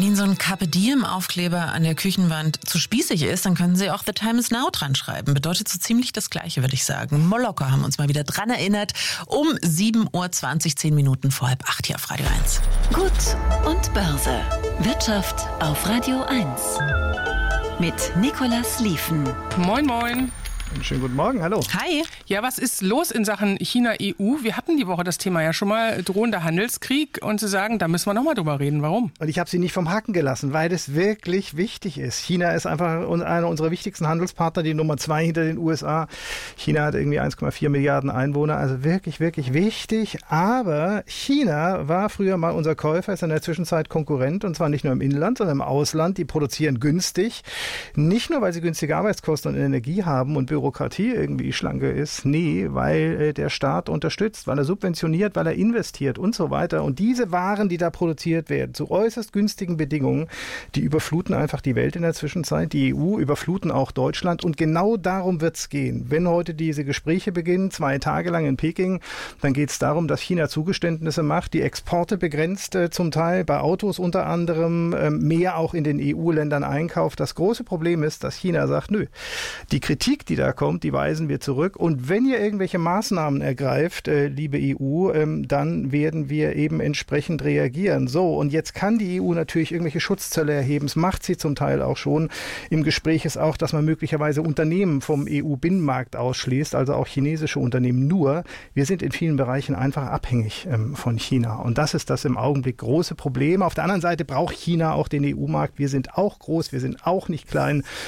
Wenn Ihnen so ein Carpe Diem-Aufkleber an der Küchenwand zu spießig ist, dann können Sie auch The Time is Now dran schreiben. Bedeutet so ziemlich das Gleiche, würde ich sagen. Molokker haben uns mal wieder dran erinnert. Um 7:20 Uhr, 10 Minuten vor 7:30 hier auf Radio 1. Gut und Börse. Wirtschaft auf Radio 1. Mit Nicolas Lieven. Moin, moin. Einen schönen guten Morgen, hallo. Hi. Ja, was ist los in Sachen China-EU? Wir hatten die Woche das Thema ja schon mal, drohender Handelskrieg. Und Sie sagen, da müssen wir nochmal drüber reden. Warum? Und ich habe Sie nicht vom Haken gelassen, weil es wirklich wichtig ist. China ist einfach einer unserer wichtigsten Handelspartner, die Nummer 2 hinter den USA. China hat irgendwie 1,4 Milliarden Einwohner, also wirklich, wirklich wichtig. Aber China war früher mal unser Käufer, ist in der Zwischenzeit Konkurrent, und zwar nicht nur im Inland, sondern im Ausland. Die produzieren günstig. Nicht nur, weil sie günstige Arbeitskosten und Energie haben und Bürokratie irgendwie schlanke ist. Nee, weil der Staat unterstützt, weil er subventioniert, weil er investiert und so weiter. Und diese Waren, die da produziert werden, zu äußerst günstigen Bedingungen, die überfluten einfach die Welt in der Zwischenzeit. Die EU überfluten auch Deutschland. Und genau darum wird es gehen. Wenn heute diese Gespräche beginnen, 2 Tage lang in Peking, dann geht es darum, dass China Zugeständnisse macht, die Exporte begrenzt zum Teil, bei Autos unter anderem, mehr auch in den EU-Ländern einkauft. Das große Problem ist, dass China sagt, nö, die Kritik, die da kommt, die weisen wir zurück. Und wenn ihr irgendwelche Maßnahmen ergreift, liebe EU, dann werden wir eben entsprechend reagieren. So, und jetzt kann die EU natürlich irgendwelche Schutzzölle erheben. Das macht sie zum Teil auch schon. Im Gespräch ist auch, dass man möglicherweise Unternehmen vom EU-Binnenmarkt ausschließt, also auch chinesische Unternehmen. Nur, wir sind in vielen Bereichen einfach abhängig von China. Und das ist das im Augenblick große Problem. Auf der anderen Seite braucht China auch den EU-Markt. Wir sind auch groß, wir sind auch nicht klein.